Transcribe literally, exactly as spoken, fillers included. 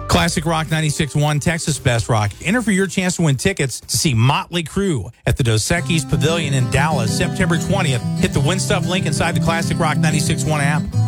Classic Rock ninety-six point one, Texas Best Rock. Enter for your chance to win tickets to see Motley Crue at the Dos Equis Pavilion in Dallas, September twentieth. Hit the Win Stuff link inside the Classic Rock ninety-six point one app.